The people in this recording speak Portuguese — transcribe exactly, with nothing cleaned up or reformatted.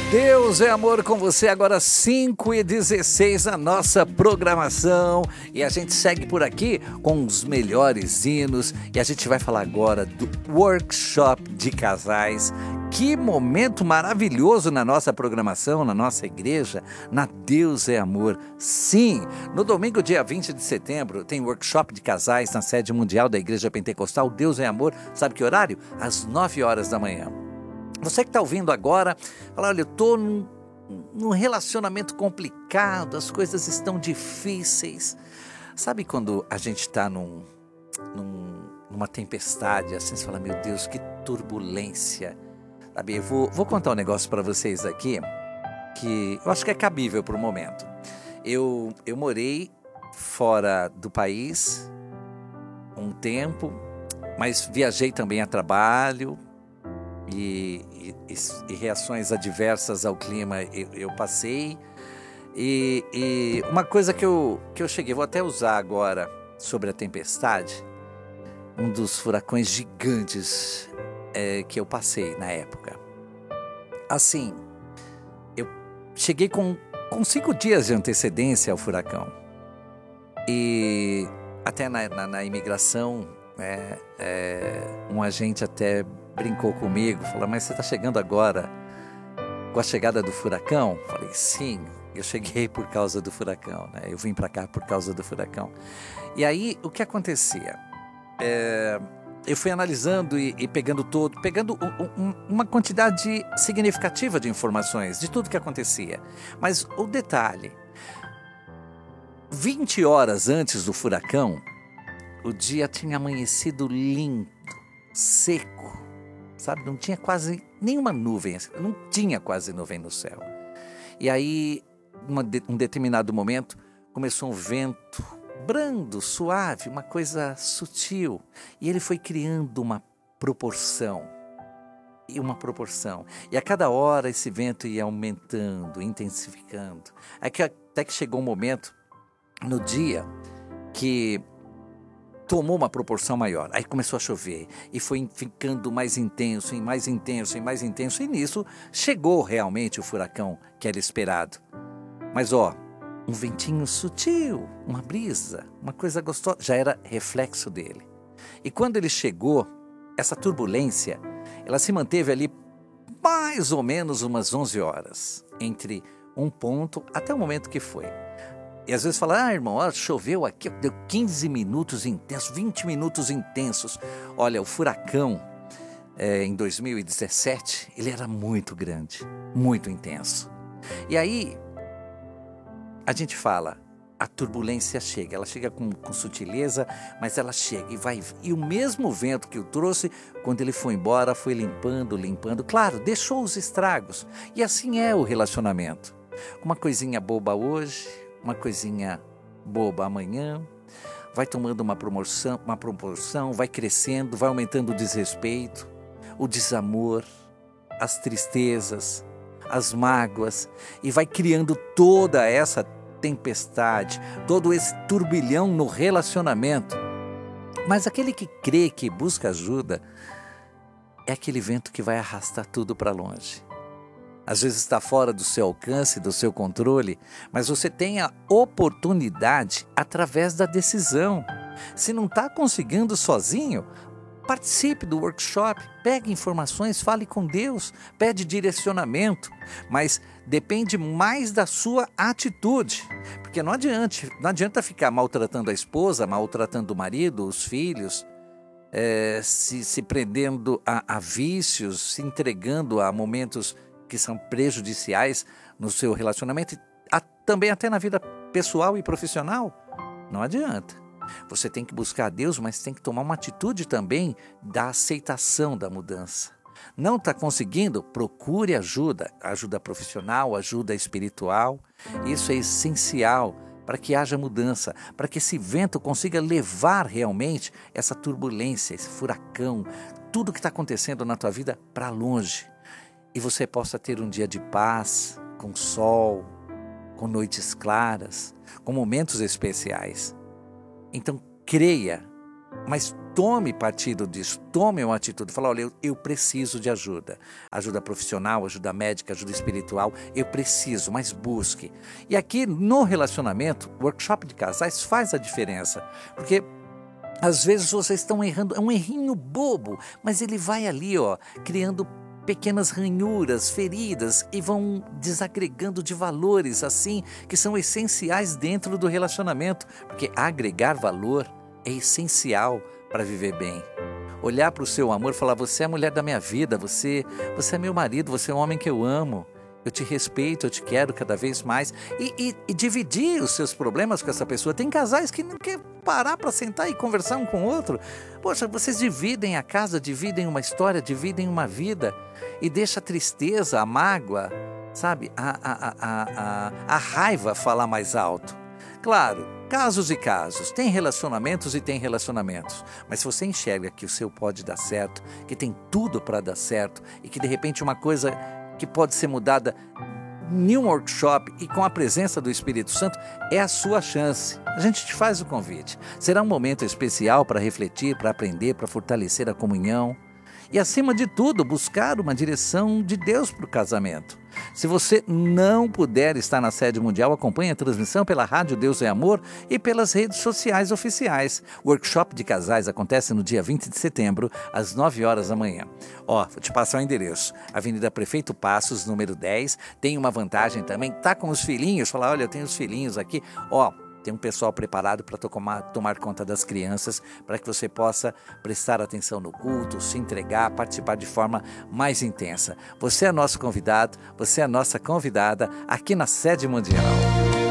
Deus é amor com você, agora cinco e dezesseis na nossa programação. E a gente segue por aqui com os melhores hinos. E a gente vai falar agora do workshop de casais. Que momento maravilhoso na nossa programação, na nossa igreja, na Deus é Amor. Sim, no domingo, dia vinte de setembro, tem workshop de casais na sede mundial da Igreja Pentecostal Deus é Amor. Sabe que horário? Às nove horas da manhã. Você que está ouvindo agora, fala, olha, eu estou num, num relacionamento complicado, as coisas estão difíceis. Sabe quando a gente está num, num, numa tempestade, assim, você fala, meu Deus, que turbulência. Sabe, eu vou, vou contar um negócio para vocês aqui, que eu acho que é cabível para o momento. Eu, eu morei fora do país um tempo, mas viajei também a trabalho, E, e, e reações adversas ao clima eu, eu passei. E, e uma coisa que eu, que eu cheguei, vou até usar agora sobre a tempestade, um dos furacões gigantes é, que eu passei na época. Assim, eu cheguei com, com cinco dias de antecedência ao furacão. E até na, na, na imigração, é, é, um agente até brincou comigo, falou, mas você está chegando agora com a chegada do furacão? Falei, sim, eu cheguei por causa do furacão, né? Eu vim para cá por causa do furacão. E aí, o que acontecia? É, eu fui analisando e, e pegando todo, pegando um, um, uma quantidade significativa de informações de tudo que acontecia. Mas o detalhe, vinte horas antes do furacão, o dia tinha amanhecido lindo, seco. Sabe, não tinha quase nenhuma nuvem, não tinha quase nuvem no céu. E aí, uma de, um determinado momento, começou um vento brando, suave, uma coisa sutil. E ele foi criando uma proporção, e uma proporção. E a cada hora esse vento ia aumentando, intensificando. Até que chegou um momento, no dia, que tomou uma proporção maior, aí começou a chover, e foi ficando mais intenso, e mais intenso, e mais intenso, e nisso chegou realmente o furacão que era esperado. Mas ó, um ventinho sutil, uma brisa, uma coisa gostosa, já era reflexo dele. E quando ele chegou, essa turbulência, ela se manteve ali mais ou menos umas onze horas, entre um ponto até o momento que foi. E às vezes fala, ah, irmão, ó, choveu aqui, deu quinze minutos intensos, vinte minutos intensos. Olha, o furacão, é, em dois mil e dezessete, ele era muito grande, muito intenso. E aí, a gente fala, a turbulência chega, ela chega com, com sutileza, mas ela chega e vai. E o mesmo vento que o trouxe, quando ele foi embora, foi limpando, limpando. Claro, deixou os estragos. E assim é o relacionamento. Uma coisinha boba hoje, uma coisinha boba amanhã, vai tomando uma proporção, uma proporção, vai crescendo, vai aumentando o desrespeito, o desamor, as tristezas, as mágoas, e vai criando toda essa tempestade, todo esse turbilhão no relacionamento. Mas aquele que crê, que busca ajuda, é aquele vento que vai arrastar tudo para longe. Às vezes está fora do seu alcance, do seu controle, mas você tem a oportunidade através da decisão. Se não está conseguindo sozinho, participe do workshop, pegue informações, fale com Deus, pede direcionamento, mas depende mais da sua atitude, porque não adianta, não adianta ficar maltratando a esposa, maltratando o marido, os filhos, é, se, se prendendo a, a vícios, se entregando a momentos que são prejudiciais no seu relacionamento, a, também até na vida pessoal e profissional. Não adianta. Você tem que buscar a Deus, mas tem que tomar uma atitude também da aceitação da mudança. Não está conseguindo? Procure ajuda, ajuda profissional, ajuda espiritual. Isso é essencial para que haja mudança, para que esse vento consiga levar realmente essa turbulência, esse furacão, tudo que está acontecendo na tua vida para longe. E você possa ter um dia de paz, com sol, com noites claras, com momentos especiais. Então creia, mas tome partido disso, tome uma atitude, fala, olha, eu, eu preciso de ajuda, ajuda profissional, ajuda médica, ajuda espiritual, eu preciso, mas busque. E aqui no relacionamento, o workshop de casais faz a diferença, porque às vezes vocês estão errando, é um errinho bobo, mas ele vai ali, ó, criando pequenas ranhuras, feridas e vão desagregando de valores assim que são essenciais dentro do relacionamento, porque agregar valor é essencial para viver bem. Olhar para o seu amor e falar, você é a mulher da minha vida, você, você é meu marido, você é um homem que eu amo, eu te respeito, eu te quero cada vez mais. E, e, e dividir os seus problemas com essa pessoa. Tem casais que não querem parar para sentar e conversar um com o outro. Poxa, vocês dividem a casa, dividem uma história, dividem uma vida e deixa a tristeza, a mágoa, sabe, a, a, a, a, a raiva falar mais alto. Claro, casos e casos, tem relacionamentos e tem relacionamentos, mas se você enxerga que o seu pode dar certo, que tem tudo para dar certo e que de repente uma coisa que pode ser mudada em um workshop e com a presença do Espírito Santo, é a sua chance. A gente te faz o convite. Será um momento especial para refletir, para aprender, para fortalecer a comunhão e, acima de tudo, buscar uma direção de Deus para o casamento. Se você não puder estar na sede mundial, acompanhe a transmissão pela Rádio Deus é Amor e pelas redes sociais oficiais. O workshop de casais acontece no dia vinte de setembro, às nove horas da manhã. Ó, vou te passar o endereço. Avenida Prefeito Passos, número dez. Tem uma vantagem também, tá com os filhinhos. Fala, olha, eu tenho os filhinhos aqui. Ó, tem um pessoal preparado para tomar, tomar conta das crianças, para que você possa prestar atenção no culto, se entregar, participar de forma mais intensa. Você é nosso convidado, você é nossa convidada aqui na Sede Mundial.